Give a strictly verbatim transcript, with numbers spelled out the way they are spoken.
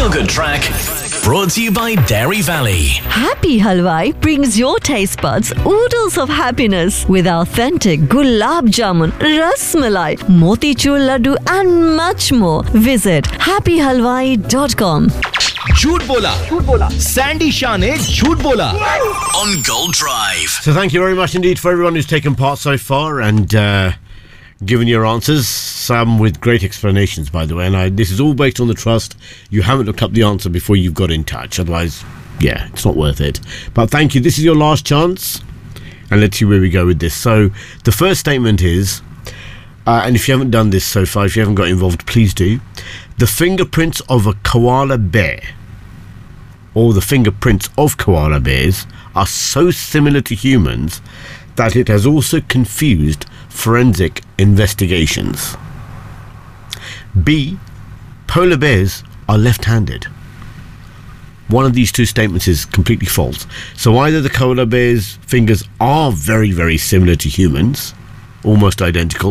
feel-good track brought to you by Dairy Valley. Happy Halwai brings your taste buds oodles of happiness with authentic gulab jamun, ras malai, motichur laddu and much more. Visit happy halwai dot com. झूठ बोला झूठ बोला Sandy Shah ने झूठ बोला On Gold Drive. So thank you very much indeed for everyone who's taken part so far and uh, given your answers, some with great explanations, by the way. And I, this is all based on the trust. You haven't looked up the answer before you've got in touch. Otherwise, yeah, it's not worth it. But thank you. This is your last chance. And let's see where we go with this. So the first statement is, uh, and if you haven't done this so far, if you haven't got involved, please do. The fingerprints of a koala bear, or the fingerprints of koala bears, are so similar to humans that it has also confused forensic investigations. B. Polar bears are left-handed. One of these two statements is completely false. So either the koala bear's fingers are very, very similar to humans, almost identical,